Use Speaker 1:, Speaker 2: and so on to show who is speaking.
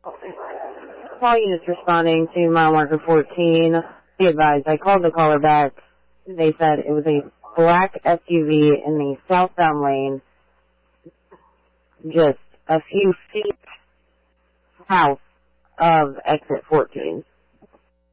Speaker 1: Call units responding to mile marker 14. Be advised, I called the caller back. They said it was a black SUV in the southbound lane, just a few feet south of exit 14.